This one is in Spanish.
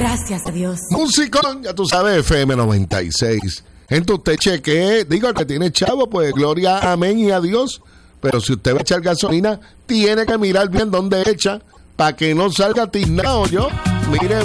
Gracias a Dios. Musicón, ya tú sabes, FM 96. Gente, usted chequee, digo, el que tiene chavo, pues gloria, amén y adiós. Pero si usted va a echar gasolina, tiene que mirar bien dónde echa para que no salga tiznado yo. Mire